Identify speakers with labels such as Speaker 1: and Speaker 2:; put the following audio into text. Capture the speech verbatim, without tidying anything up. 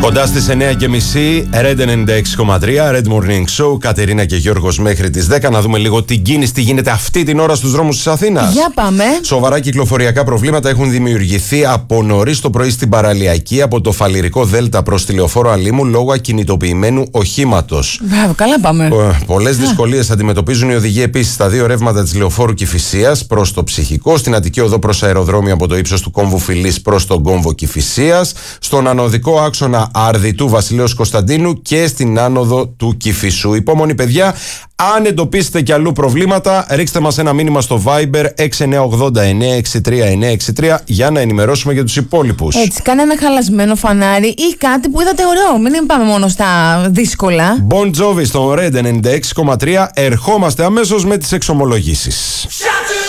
Speaker 1: Κοντά στις εννιά και μισή, Red ενενήντα έξι κόμμα τρία, Red Morning Show, Κατερίνα και Γιώργος μέχρι τις δέκα. Να δούμε λίγο την κίνηση, τι γίνεται αυτή την ώρα στους δρόμους της Αθήνας.
Speaker 2: Για πάμε.
Speaker 1: Σοβαρά κυκλοφοριακά προβλήματα έχουν δημιουργηθεί από νωρίς το πρωί στην παραλιακή, από το Φαλιρικό Δέλτα προς τη Λεωφόρο Αλήμου, λόγω ακινητοποιημένου οχήματος.
Speaker 2: Μπράβο, καλά πάμε.
Speaker 1: Πολλές δυσκολίες αντιμετωπίζουν οι οδηγοί επίσης στα δύο ρεύματα της Λεωφόρου Κηφισίας προς το Ψυχικό, στην Αττική Οδό προς αεροδρόμιο από το ύψος του κόμβου Φιλής προς τον κόμβο Κηφισίας, στον ανωδικό άξονα Αρδιτού Βασιλέως Κωνσταντίνου και στην άνοδο του Κηφισού. Υπόμονοι, παιδιά, αν εντοπίσετε κι αλλού προβλήματα, ρίξτε μας ένα μήνυμα στο Viber έξι εννιά ογδόντα εννιά εξήντα τρία εννιά εξήντα τρία για να ενημερώσουμε για τους υπόλοιπους.
Speaker 2: Έτσι, κάνε ένα χαλασμένο φανάρι ή κάτι που είδατε ωραίο. Μην πάμε μόνο στα δύσκολα.
Speaker 1: Bon Jovi στον Red ενενήντα έξι κόμμα τρία. Ερχόμαστε αμέσως με τις εξομολογήσεις.